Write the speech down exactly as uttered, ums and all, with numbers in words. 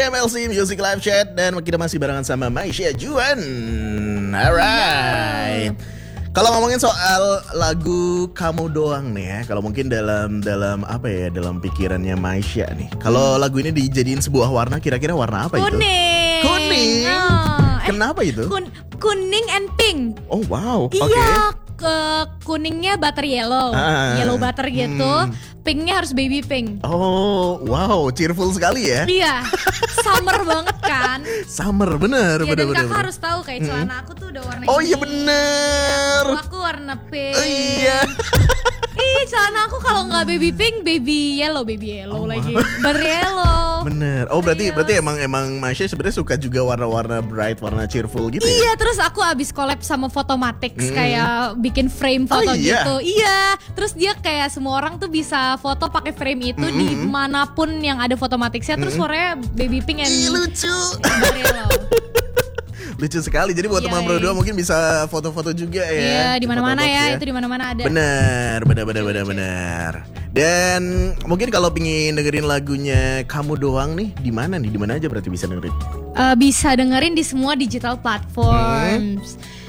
M L C Music Live Chat dan kita masih barengan sama Maisha Juan. Alright. Kalau ngomongin soal lagu Kamu Doang nih ya, kalau mungkin dalam dalam apa ya, dalam pikirannya Maisha nih. Kalau lagu ini dijadiin sebuah warna, kira-kira warna apa itu? Kuning. Kuning. Oh, eh, Kenapa itu? Kun, kuning and pink. Oh wow. Oke. Iya, ke kuningnya butter yellow, Ah, yellow butter gitu. hmm. Pinknya harus baby pink. Oh wow, cheerful sekali ya. Iya, summer banget kan. Summer, bener, Ya, bener, dan bener, kakak bener. harus tahu kayak celana aku tuh udah warna Oh ini. iya bener. Aku, aku warna pink. Oh iya. Ih, celana aku kalau nggak baby pink, baby yellow, baby yellow Oh, lagi. wow. Butter yellow. Bener. Oh berarti Serius. berarti emang emang Maisha sebenarnya suka juga warna-warna bright, warna cheerful gitu ya? Iya, terus aku abis collab sama Photomatics, Hmm. kayak bikin frame foto Oh, iya? gitu. Iya, terus dia kayak semua orang tuh bisa foto pakai frame itu Hmm. di manapun yang ada Photomaticsnya. Terus warnanya baby pink and Ih, lucu. butter yellow. Lucu sekali. Jadi buat Iya, teman iya. berdua mungkin bisa foto-foto juga ya. Iya, di mana-mana Foto box ya, itu di mana-mana ada. Bener, bener, bener, bener, bener. Dan mungkin kalau pingin dengerin lagunya Kamu Doang nih, di mana nih? Di mana aja berarti bisa dengerin? Eh, bisa dengerin di semua digital platforms.